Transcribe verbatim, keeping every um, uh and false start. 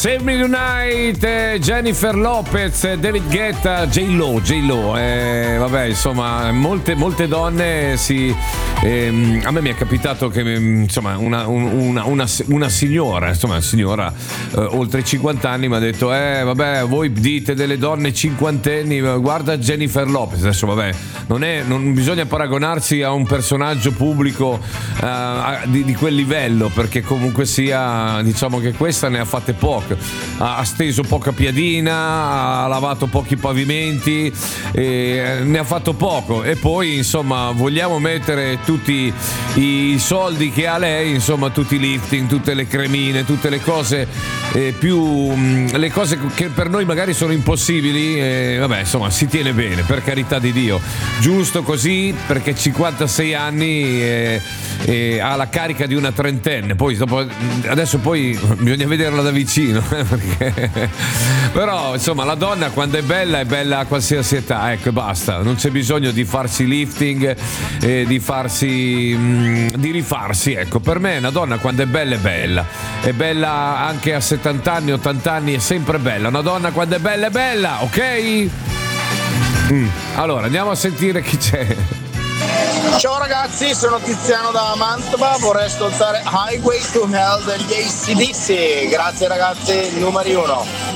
Save Me Tonight, eh, Jennifer Lopez, David Guetta, J-Lo, J-Lo, eh, vabbè, insomma, molte, molte donne si... ehm, a me mi è capitato che, insomma, una, una, una, una signora, insomma, una signora eh, oltre i cinquanta anni mi ha detto, eh, vabbè, voi dite delle donne cinquantenni, guarda Jennifer Lopez, adesso, vabbè, non, è, non bisogna paragonarsi a un personaggio pubblico eh, di, di quel livello, perché comunque sia, diciamo che questa ne ha fatte poche. Ha steso poca piadina, ha lavato pochi pavimenti, e ne ha fatto poco. E poi, insomma, vogliamo mettere tutti i soldi che ha lei, insomma, tutti i lifting, tutte le cremine, tutte le cose eh, più le cose che per noi magari sono impossibili. E, vabbè, insomma, si tiene bene, per carità di Dio, giusto così, perché cinquantasei anni e, e ha la carica di una trentenne. Poi dopo, adesso poi bisogna vederla da vicino. Perché... però insomma la donna quando è bella è bella a qualsiasi età, ecco, e basta, non c'è bisogno di farsi lifting, eh, di farsi mh, di rifarsi, ecco. Per me una donna quando è bella è bella, è bella anche a settanta anni, ottanta anni, è sempre bella. Una donna quando è bella è bella, ok? Mm. Allora andiamo a sentire chi c'è. Ciao ragazzi, sono Tiziano da Mantova, vorrei ascoltare Highway to Hell degli A C D C. Grazie ragazzi, numeri uno.